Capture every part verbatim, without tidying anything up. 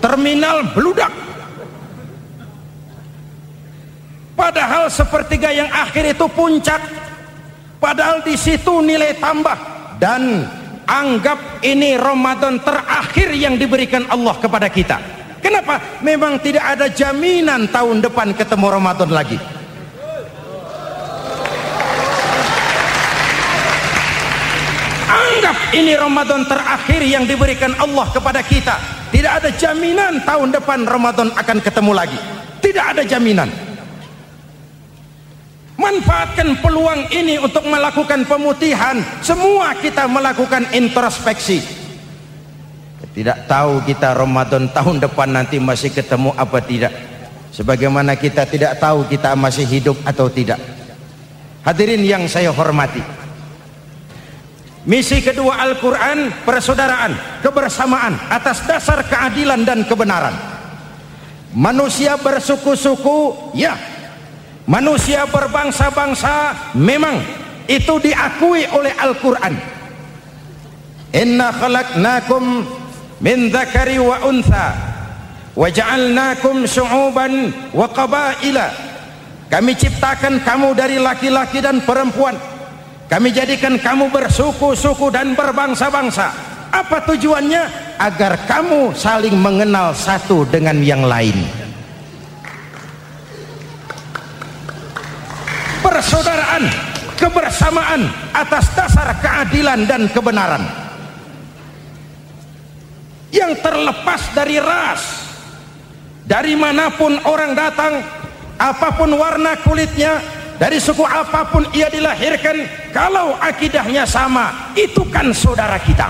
terminal beludak. Padahal sepertiga yang akhir itu puncak, padahal di situ nilai tambah. Dan anggap ini Ramadan terakhir yang diberikan Allah kepada kita. Kenapa? Memang tidak ada jaminan tahun depan ketemu Ramadan lagi. Anggap ini Ramadan terakhir yang diberikan Allah kepada kita. Tidak ada jaminan tahun depan Ramadan akan ketemu lagi. Tidak ada jaminan. Manfaatkan peluang ini untuk melakukan pemutihan. Semua kita melakukan introspeksi. Tidak tahu kita Ramadan tahun depan nanti masih ketemu apa tidak. Sebagaimana kita tidak tahu kita masih hidup atau tidak. Hadirin yang saya hormati, misi kedua Al-Quran, persaudaraan, kebersamaan atas dasar keadilan dan kebenaran. Manusia bersuku-suku, ya. Manusia berbangsa-bangsa, memang itu diakui oleh Al-Quran. Inna khalaqnakum min dzakari wa untha wa ja'alnakum syu'uban wa qabaila. Kami ciptakan kamu dari laki-laki dan perempuan. Kami jadikan kamu bersuku-suku dan berbangsa-bangsa. Apa tujuannya? Agar kamu saling mengenal satu dengan yang lain. Persaudaraan, kebersamaan atas dasar keadilan dan kebenaran. Yang terlepas dari ras. Dari manapun orang datang, apapun warna kulitnya, dari suku apapun ia dilahirkan, kalau akidahnya sama, itu kan saudara kita.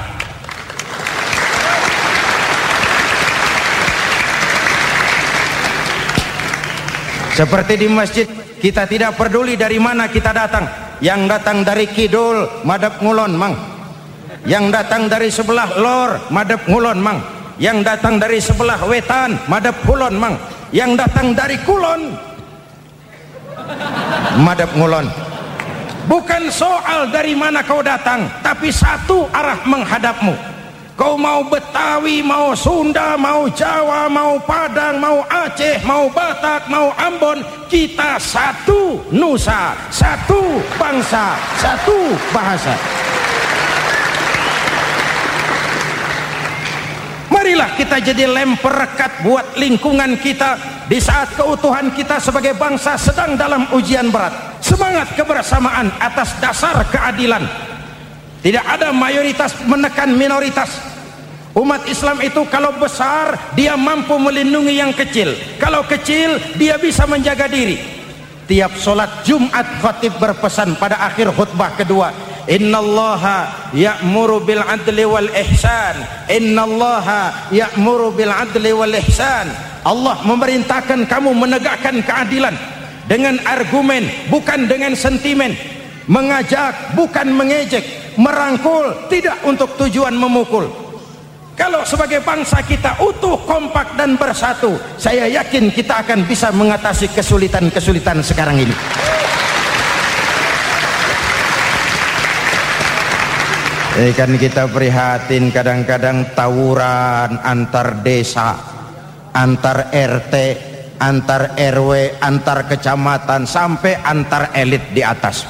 Seperti di masjid, kita tidak peduli dari mana kita datang. Yang datang dari kidul, madhab ngulon mang. Yang datang dari sebelah lor, madhab ngulon mang. Yang datang dari sebelah wetan, madhab kulon mang. Yang datang dari kulon, madhab ngulon. Bukan soal dari mana kau datang, tapi satu arah menghadapmu. Kau mau Betawi, mau Sunda, mau Jawa, mau Padang, mau Aceh, mau Batak, mau Ambon, kita satu nusa, satu bangsa, satu bahasa. Marilah kita jadi lem perekat buat lingkungan kita di saat keutuhan kita sebagai bangsa sedang dalam ujian berat. Semangat kebersamaan atas dasar keadilan. Tidak ada mayoritas menekan minoritas. Umat Islam itu kalau besar, dia mampu melindungi yang kecil. Kalau kecil, dia bisa menjaga diri. Tiap sholat Jumat khatib berpesan pada akhir khutbah kedua, innallaha ya'muru bil adli wal ihsan. Innallaha ya'muru bil adli wal ihsan. Allah memerintahkan kamu menegakkan keadilan dengan argumen, bukan dengan sentimen. Mengajak, bukan mengejek. Merangkul, tidak untuk tujuan memukul. Kalau sebagai bangsa kita utuh, kompak dan bersatu, saya yakin kita akan bisa mengatasi kesulitan-kesulitan sekarang ini. Eh kan kita prihatin kadang-kadang tawuran antar desa, antar R T, antar R W, antar kecamatan, sampai antar elit di atas.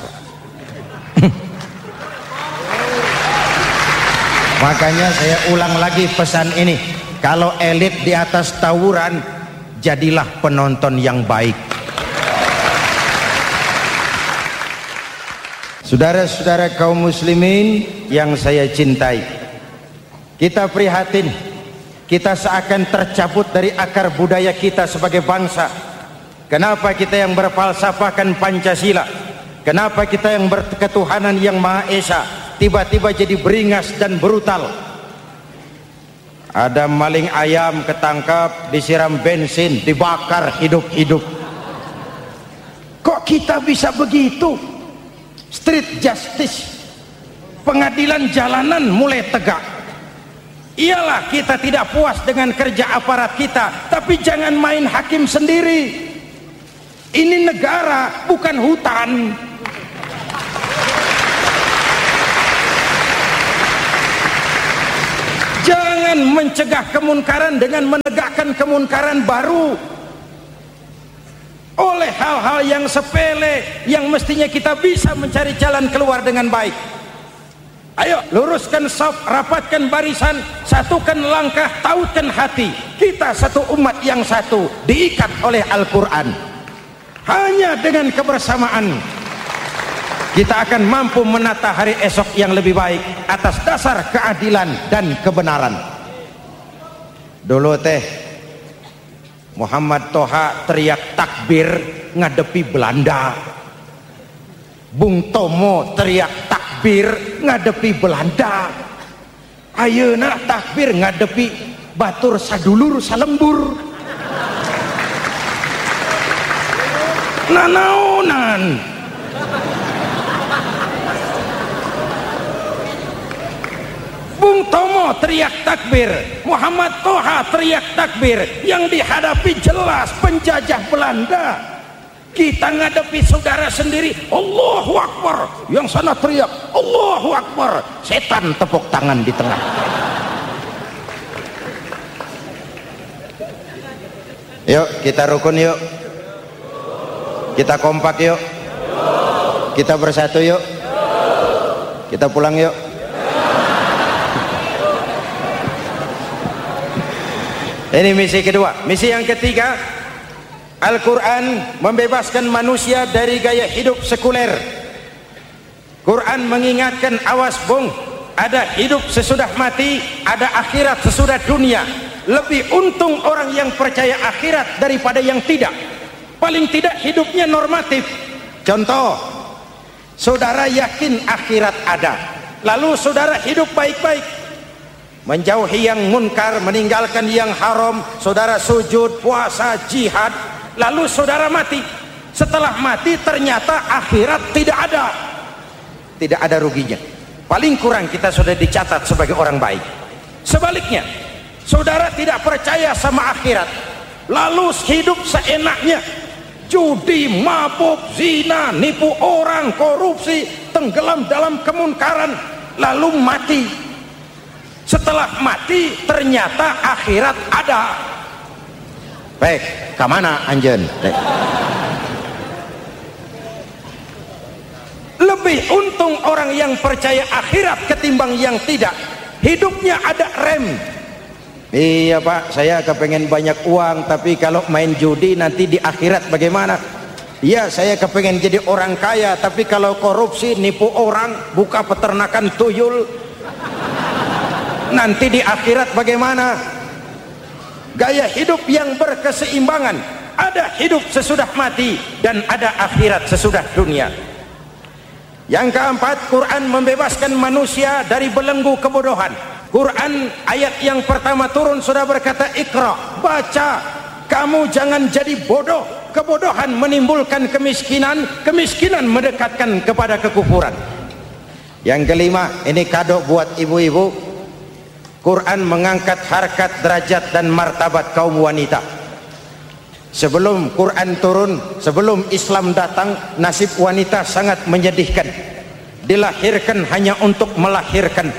Makanya saya ulang lagi pesan ini, kalau elit di atas tawuran, jadilah penonton yang baik. Saudara-saudara kaum muslimin yang saya cintai, kita prihatin, kita seakan tercabut dari akar budaya kita sebagai bangsa. Kenapa kita yang berfalsafahkan Pancasila, kenapa kita yang berketuhanan yang Maha Esa tiba-tiba jadi beringas dan brutal? Ada maling ayam ketangkap, disiram bensin, dibakar hidup-hidup. Kok kita bisa begitu? Street justice, pengadilan jalanan mulai tegak. Iyalah kita tidak puas dengan kerja aparat kita, tapi jangan main hakim sendiri. Ini negara, bukan hutan. Jangan Jangan mencegah kemunkaran dengan menegakkan kemunkaran baru oleh hal-hal yang sepele yang mestinya kita bisa mencari jalan keluar dengan baik. Ayo luruskan saf, rapatkan barisan, satukan langkah, tautkan hati. Kita satu umat yang satu, diikat oleh Al-Quran. Hanya dengan kebersamaan kita akan mampu menata hari esok yang lebih baik atas dasar keadilan dan kebenaran. Dulu teh Muhammad Toha teriak takbir ngadepi Belanda. Bung Tomo teriak takbir ngadepi Belanda. Ayeuna takbir ngadepi batur sadulur salembur. Nanaonan. Bung Tomo teriak takbir, Muhammad Toha teriak takbir, yang dihadapi jelas penjajah Belanda. Kita ngadepi saudara sendiri, Allahu Akbar, yang sana teriak Allahu Akbar, setan tepuk tangan di tengah. Yuk kita rukun yuk, kita kompak yuk, kita bersatu yuk, kita pulang yuk. Ini misi kedua. Misi yang ketiga, Al-Quran membebaskan manusia dari gaya hidup sekuler. Quran mengingatkan, awas bung, ada hidup sesudah mati, ada akhirat sesudah dunia. Lebih untung orang yang percaya akhirat daripada yang tidak. Paling tidak hidupnya normatif. Contoh, saudara yakin akhirat ada, lalu saudara hidup baik-baik, menjauhi yang munkar, meninggalkan yang haram, saudara sujud, puasa, jihad, lalu saudara mati. Setelah mati ternyata akhirat tidak ada, tidak ada ruginya. Paling kurang kita sudah dicatat sebagai orang baik. Sebaliknya, saudara tidak percaya sama akhirat, lalu hidup seenaknya, judi, mabuk, zina, nipu orang, korupsi, tenggelam dalam kemunkaran, lalu mati. Setelah mati ternyata akhirat ada. Baik, kemana anjen? Lebih untung orang yang percaya akhirat ketimbang yang tidak. Hidupnya ada rem. Iya pak, saya kepengen banyak uang, tapi kalau main judi nanti di akhirat bagaimana? Iya, saya kepengen jadi orang kaya, tapi kalau korupsi, nipu orang, buka peternakan tuyul, nanti di akhirat bagaimana? Gaya hidup yang berkeseimbangan, ada hidup sesudah mati dan ada akhirat sesudah dunia. Yang keempat, Quran membebaskan manusia dari belenggu kebodohan. Quran ayat yang pertama turun sudah berkata, Iqra, baca, kamu jangan jadi bodoh. Kebodohan menimbulkan kemiskinan, kemiskinan mendekatkan kepada kekufuran. Yang kelima, ini kado buat ibu-ibu, Quran mengangkat harkat, derajat dan martabat kaum wanita. Sebelum Quran turun, sebelum Islam datang, nasib wanita sangat menyedihkan. Dilahirkan hanya untuk melahirkan.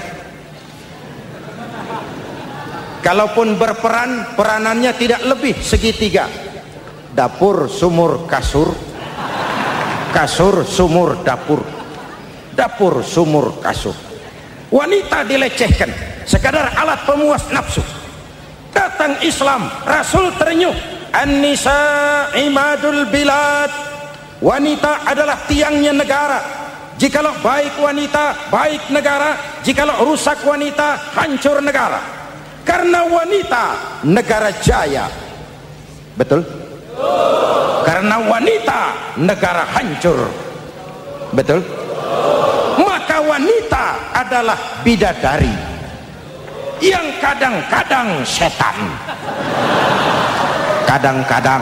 Kalaupun berperan, peranannya tidak lebih segitiga. Dapur, sumur, kasur. Kasur, sumur, dapur. Dapur, sumur, kasur. Wanita dilecehkan, sekadar alat pemuas nafsu. Datang Islam, Rasul terenyuh, An-nisa imadul bilad, wanita adalah tiangnya negara. Jikalau baik wanita, baik negara. Jikalau rusak wanita, hancur negara. Karena wanita, negara jaya. Betul? Karena wanita, negara hancur. Betul? Maka wanita adalah bidadari yang kadang-kadang setan, kadang-kadang.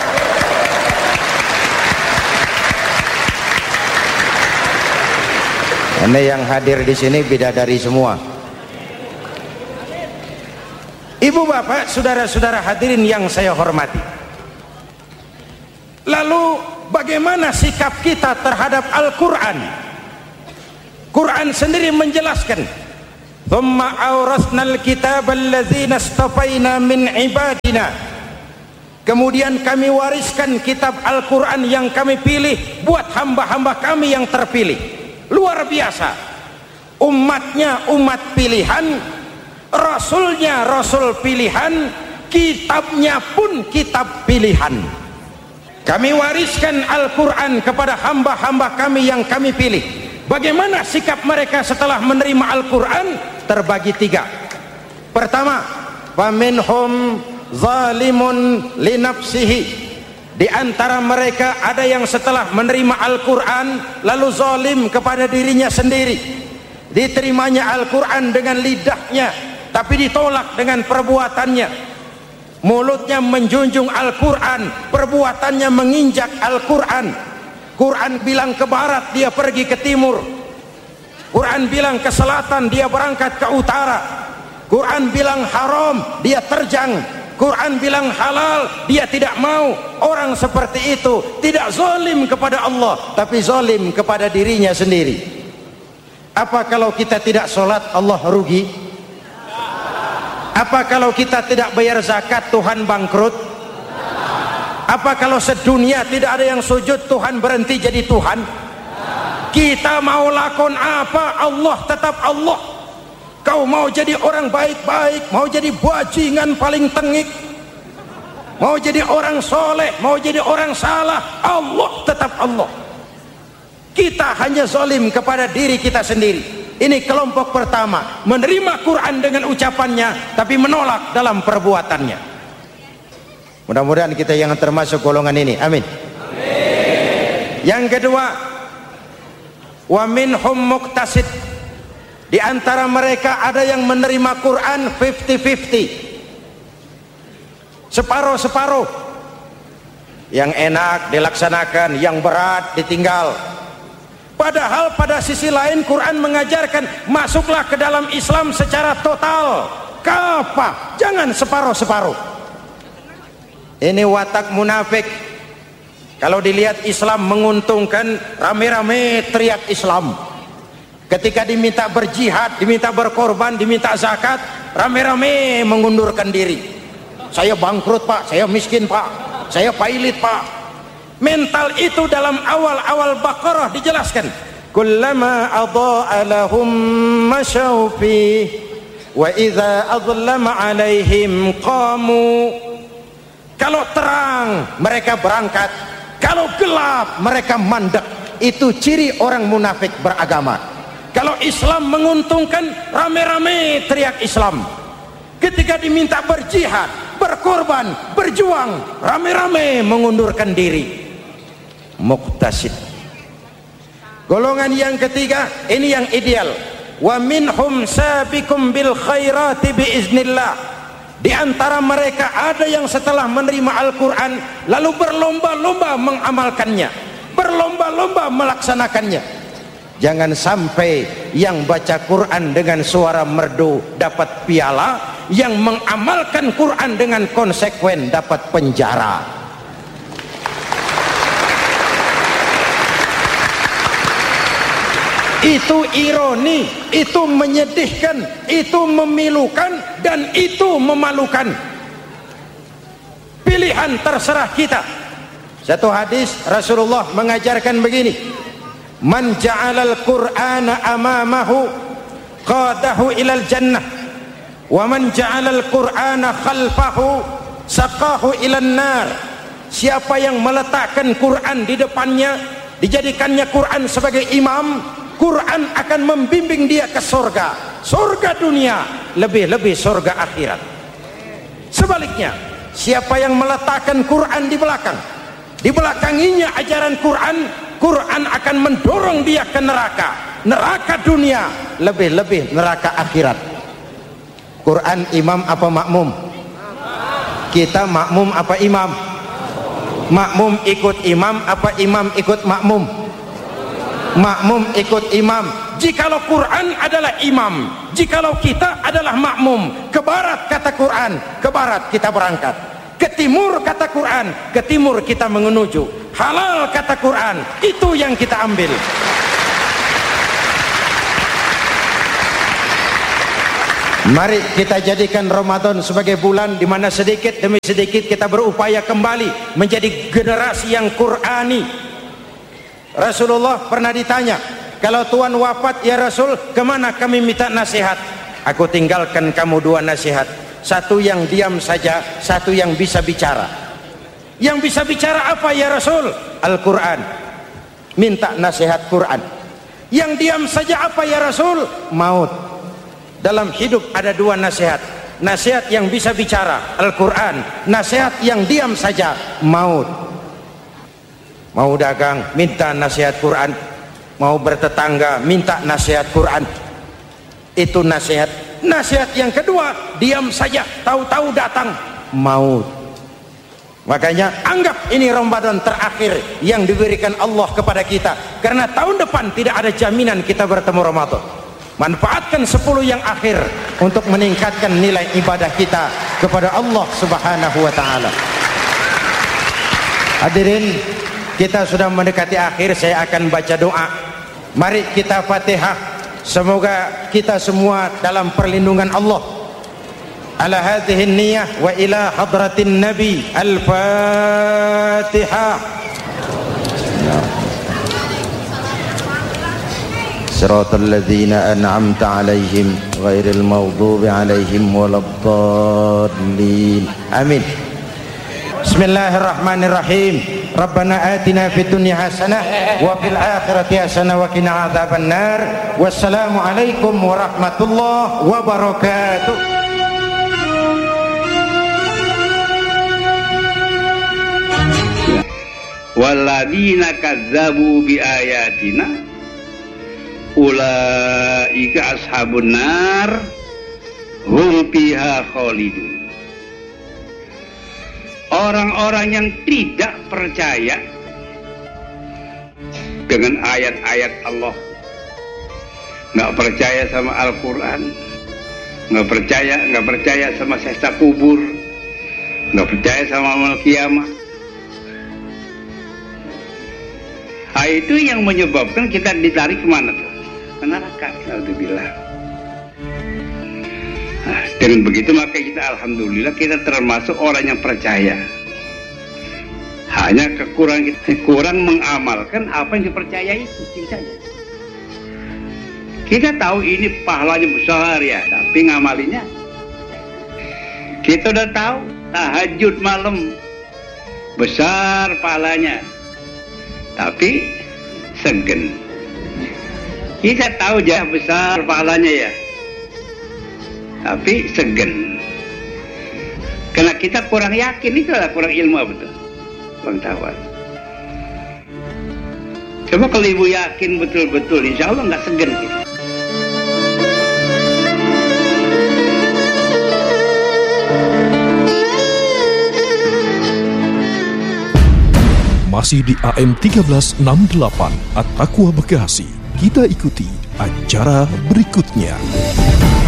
Ini yang hadir di sini bidadari semua. Ibu bapak, saudara-saudara hadirin yang saya hormati. Lalu bagaimana sikap kita terhadap Al-Quran? Quran sendiri menjelaskan, thumma awrasnal kitaba allazina istafaina min ibadina, kemudian kami wariskan kitab Al-Quran yang kami pilih buat hamba-hamba kami yang terpilih. Luar biasa, umatnya umat pilihan, rasulnya rasul pilihan, kitabnya pun kitab pilihan. Kami wariskan Al-Quran kepada hamba-hamba kami yang kami pilih. Bagaimana sikap mereka setelah menerima Al-Quran? Terbagi tiga. Pertama, faminhum zalimun linafsihi. Di antara mereka ada yang setelah menerima Al-Quran lalu zalim kepada dirinya sendiri. Diterimanya Al-Quran dengan lidahnya, tapi ditolak dengan perbuatannya. Mulutnya menjunjung Al-Quran, perbuatannya menginjak Al-Quran. Quran bilang ke barat, dia pergi ke timur. Quran bilang ke selatan, dia berangkat ke utara. Quran bilang haram, dia terjang. Quran bilang halal, dia tidak mau. Orang seperti itu tidak zalim kepada Allah, tapi zalim kepada dirinya sendiri. Apa kalau kita tidak sholat, Allah rugi? Apa kalau kita tidak bayar zakat, Tuhan bangkrut? Apa kalau sedunia tidak ada yang sujud, Tuhan berhenti jadi Tuhan? Kita mau lakon apa, Allah tetap Allah. Kau mau jadi orang baik-baik, mau jadi bajingan paling tengik, mau jadi orang soleh, mau jadi orang salah, Allah tetap Allah. Kita hanya zalim kepada diri kita sendiri. Ini kelompok pertama, menerima Quran dengan ucapannya tapi menolak dalam perbuatannya. Mudah-mudahan kita yang termasuk golongan ini. Amin. Amin. Yang kedua, wa minhum muqtasid. Di antara mereka ada yang menerima Quran fifty fifty. Separuh-separuh. Yang enak dilaksanakan, yang berat ditinggal. Padahal pada sisi lain Quran mengajarkan masuklah ke dalam Islam secara total. Kafah, jangan separuh-separuh. Ini watak munafik. Kalau dilihat Islam menguntungkan, rame-rame teriak Islam. Ketika diminta berjihad, diminta berkorban, diminta zakat, rame-rame mengundurkan diri. Saya bangkrut pak, saya miskin pak, saya pailit pak. Mental itu dalam awal-awal Baqarah dijelaskan. Kullama adha'a lahum masyaw fi wa idza adlama alaihim qamu. Kalau terang mereka berangkat, kalau gelap mereka mandek. Itu ciri orang munafik beragama. Kalau Islam menguntungkan, rame-rame teriak Islam. Ketika diminta berjihad, berkorban, berjuang, rame-rame mengundurkan diri. Muqtasid. Golongan yang ketiga, ini yang ideal. Wa minhum sabiqum bil khairati biiznillah. Di antara mereka ada yang setelah menerima Al-Quran lalu berlomba-lomba mengamalkannya, berlomba-lomba melaksanakannya. Jangan sampai yang baca Quran dengan suara merdu dapat piala, yang mengamalkan Quran dengan konsekuen dapat penjara. Itu ironi, itu menyedihkan, itu memilukan, dan itu memalukan. Pilihan terserah kita. Satu hadis Rasulullah mengajarkan begini, man ja'alal qur'ana amamahu qadahu ilal jannah, wa man ja'alal qur'ana khalfahu saqahu ilan nar. Siapa yang meletakkan Quran di depannya, dijadikannya Quran sebagai imam, Quran akan membimbing dia ke surga, surga dunia, lebih-lebih surga akhirat. Sebaliknya, siapa yang meletakkan Quran di belakang, di belakanginya ajaran Quran, Quran akan mendorong dia ke neraka, neraka dunia, lebih-lebih neraka akhirat. Quran imam apa makmum? Kita makmum apa imam? Makmum ikut imam apa imam ikut makmum? Makmum ikut imam. Jikalau Quran adalah imam, jikalau kita adalah makmum, ke barat kata Quran, ke barat kita berangkat. Ke timur kata Quran, ke timur kita menuju. Halal kata Quran, itu yang kita ambil. Mari kita jadikan Ramadan sebagai bulan di mana sedikit demi sedikit kita berupaya kembali menjadi generasi yang Qur'ani. Rasulullah pernah ditanya, kalau Tuhan wafat ya Rasul, kemana kami minta nasihat? Aku tinggalkan kamu dua nasihat, satu yang diam saja, satu yang bisa bicara. Yang bisa bicara apa ya Rasul? Al-Quran. Minta nasihat Quran. Yang diam saja apa ya Rasul? Maut. Dalam hidup ada dua nasihat, nasihat yang bisa bicara Al-Quran, nasihat yang diam saja maut. Mau dagang minta nasihat Quran, mau bertetangga minta nasihat Quran. Itu nasihat. Nasihat yang kedua, diam saja, tahu-tahu datang maut. Makanya anggap ini Ramadan terakhir yang diberikan Allah kepada kita, karena tahun depan tidak ada jaminan kita bertemu Ramadan. Manfaatkan sepuluh yang akhir untuk meningkatkan nilai ibadah kita kepada Allah Subhanahu wa taala. Hadirin, kita sudah mendekati akhir, saya akan baca doa. Mari kita Fatihah. Semoga kita semua dalam perlindungan Allah. Ala hadhihi niyyah wa ila hadratin Nabi. Al-Fatihah. صراط الذين أنعمت عليهم غير المغضوب عليهم ولا الضالين آمين. بسم الله الرحمن الرحيم. ربنا آتنا في الدنيا حسنة وفي الآخرة حسنة وقنا عذاب النار. والسلام عليكم ورحمة الله وبركاته. Walladzina kadzabu biayatina ulaika ashabun nar hum fiha khalidun. Orang-orang yang tidak percaya dengan ayat-ayat Allah, nggak percaya sama Al-Quran, nggak percaya nggak percaya sama siksa kubur, nggak percaya sama amal kiamat. Nah, itu yang menyebabkan kita ditarik kemana tuh? Ke neraka. Alhamdulillah. Nah, dengan begitu maka kita alhamdulillah kita termasuk orang yang percaya. Hanya kekurangan kita kurang mengamalkan apa yang dipercayai itu saja. Kita tahu ini pahalanya besar ya, tapi ngamalinya. Kita udah tahu tahajud malam besar pahalanya, tapi segen. Kita tahu jah besar pahalanya ya, tapi segen. Karena kita kurang yakin, itu adalah kurang ilmu apa betul, kurang tahu. Coba kalau ibu yakin betul-betul, insya Allah nggak segen kita. Masih di A M tiga belas enam puluh delapan At-Taqwa Bekasi. Kita ikuti acara berikutnya.